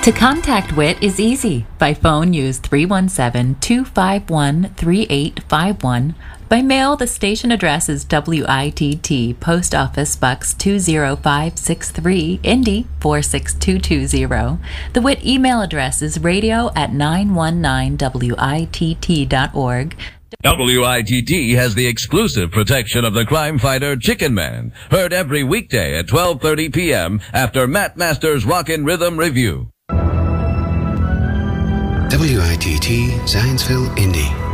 To contact WIT is easy. By phone, use 317-251-3851. By mail, the station address is WITT, Post Office Bucks 20563, Indy 46220. The WIT email address is radio@919witt.org. WITT has the exclusive protection of the crime fighter Chicken Man. Heard every weekday at 12:30 p.m. after Matt Masters' Rockin' Rhythm Review. WITT Zionsville, Indy